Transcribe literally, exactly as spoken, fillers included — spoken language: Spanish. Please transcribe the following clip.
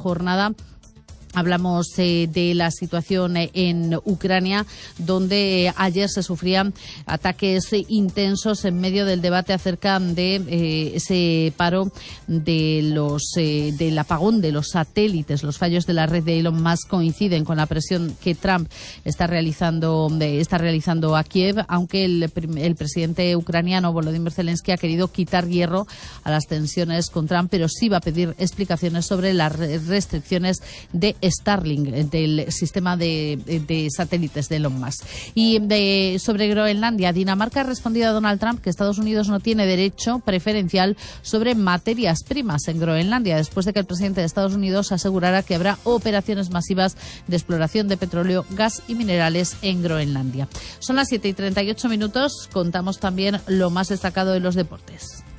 jornada hablamos eh, de la situación eh, en Ucrania, donde eh, ayer se sufrían ataques eh, intensos en medio del debate acerca de eh, ese paro de los eh, del apagón de los satélites. Los fallos de la red de Elon Musk coinciden con la presión que Trump está realizando eh, está realizando a Kiev, aunque el, el presidente ucraniano Volodymyr Zelensky ha querido quitar hierro a las tensiones con Trump, pero sí va a pedir explicaciones sobre las restricciones de Starlink, del sistema de, de satélites de Elon Musk. Y de, sobre Groenlandia, Dinamarca ha respondido a Donald Trump que Estados Unidos no tiene derecho preferencial sobre materias primas en Groenlandia, después de que el presidente de Estados Unidos asegurara que habrá operaciones masivas de exploración de petróleo, gas y minerales en Groenlandia. Son las siete y treinta y ocho minutos. Contamos también lo más destacado de los deportes.